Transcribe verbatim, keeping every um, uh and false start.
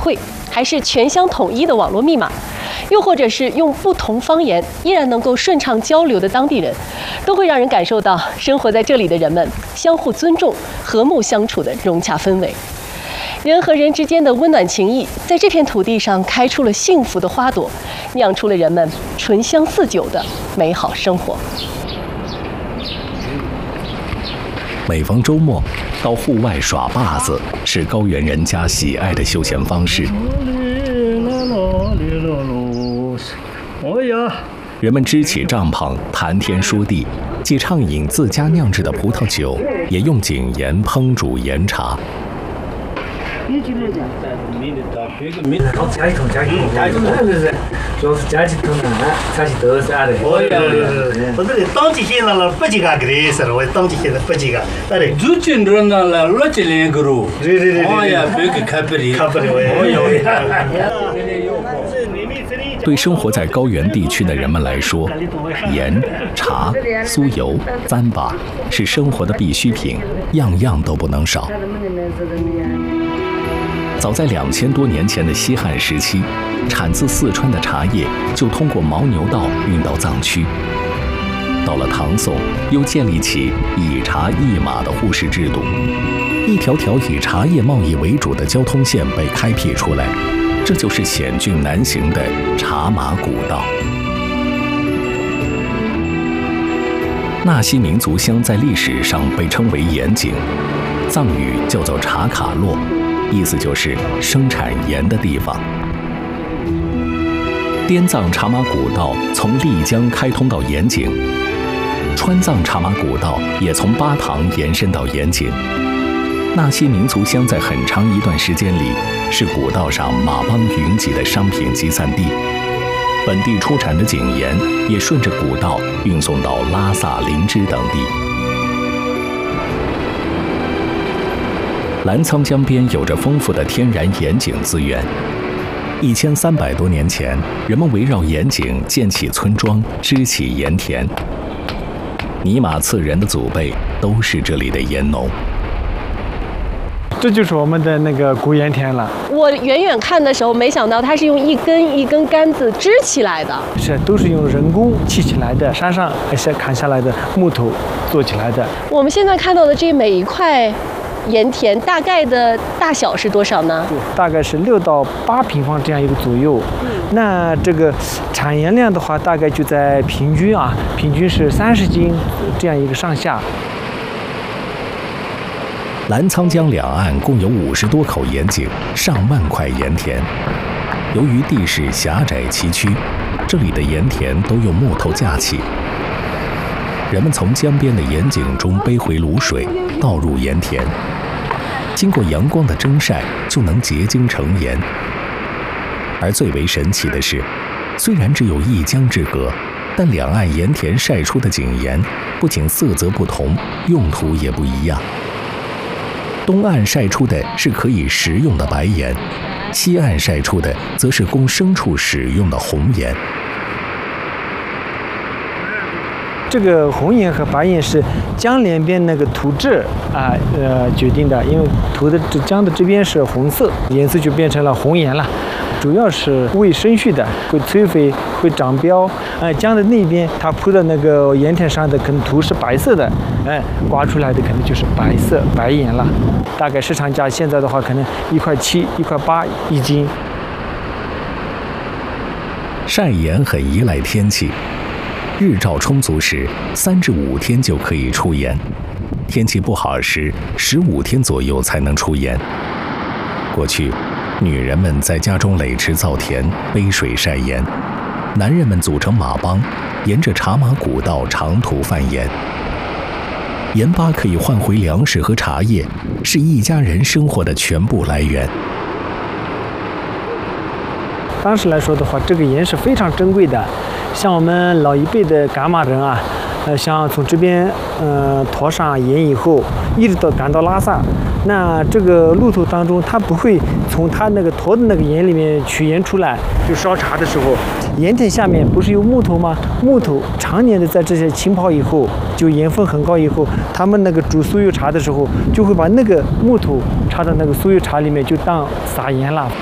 会，还是全乡统一的网络密码，又或者是用不同方言依然能够顺畅交流的当地人，都会让人感受到生活在这里的人们相互尊重、和睦相处的融洽氛围。人和人之间的温暖情谊，在这片土地上开出了幸福的花朵，酿出了人们醇香似酒的美好生活。 每逢周末，到户外耍把子是高原人家喜爱的休闲方式。人们支起帐篷，谈天说地，既畅饮自家酿制的葡萄酒，也用井盐烹煮岩茶。 加一桶，加一桶，加一桶，是不是？主要是加几桶呢？加起都是啊的。哦呀， 我这里当地现在了不几个个的是了，我当地现在不几个，那里。 最近这那了，老几年个喽。 对对对。 哎呀，别个看不的， 看不的， 哦哟。 对生活在高原地区的人们来说，盐、茶、酥油、糌粑是生活的必需品，样样都不能少。早在两千多年前的西汉时期，产自四川的茶叶就通过牦牛道运到藏区。到了唐宋，又建立起以茶易马的互市制度，一条条以茶叶贸易为主的交通线被开辟出来，这就是险峻难行的茶马古道。纳西民族乡在历史上被称为盐井，藏语叫做茶卡洛，意思就是生产盐的地方。滇藏茶马古道从丽江开通到盐井，川藏茶马古道也从巴塘延伸到盐井。纳西民族乡在很长一段时间里是古道上马帮云集的商品集散地，本地出产的井盐也顺着古道运送到拉萨、林芝等地。澜沧江边有着丰富的天然盐井资源。一千三百多年前，人们围绕盐井建起村庄，支起盐田。尼玛次人的祖辈都是这里的盐农。 这就是我们的那个古盐田了。 我远远看的时候，没想到它是用一根一根杆子支起来的。 是，都是用人工砌起来的，山上那些砍下来的木头做起来的。 我们现在看到的这每一块盐田大概的大小是多少呢？ 大概是六到八平方这样一个左右。嗯、那这个产盐量的话，大概就在平均啊，平均是三十斤这样一个上下。 澜沧江两岸共有五十多口盐井，上万块盐田。由于地势狭窄崎岖，这里的盐田都用木头架起。人们从江边的盐井中背回卤水，倒入盐田，经过阳光的蒸晒，就能结晶成盐。而最为神奇的是，虽然只有一江之隔，但两岸盐田晒出的井盐不仅色泽不同，用途也不一样。东岸晒出的是可以食用的白盐，西岸晒出的则是供牲畜使用的红盐。 这个红盐和白盐是江两边那个土质啊呃决定的，因为土的江的这边是红色，颜色就变成了红盐了。主要是为生畜的，会催肥，会长膘。哎，江的那边它铺的那个盐田上的可能土是白色的，哎，刮出来的可能就是白色白盐了。大概市场价现在的话，可能一块七、一块八一斤。 晒盐很依赖天气，日照充足时，三至五天就可以出盐；天气不好时，十五天左右才能出盐。过去，女人们在家中垒池造田，背水晒盐；男人们组成马帮，沿着茶马古道长途贩盐。盐巴可以换回粮食和茶叶，是一家人生活的全部来源。 当时来说的话，这个盐是非常珍贵的。像我们老一辈的赶马人啊，呃，像从这边呃驮上盐以后，一直到赶到拉萨，那这个路途当中，他不会从他那个驮的那个盐里面取盐出来。就烧茶的时候，盐田下面不是有木头吗？木头常年的在这些浸泡以后，就盐分很高以后，他们那个煮酥油茶的时候，就会把那个木头插到那个酥油茶里面，就当撒盐了。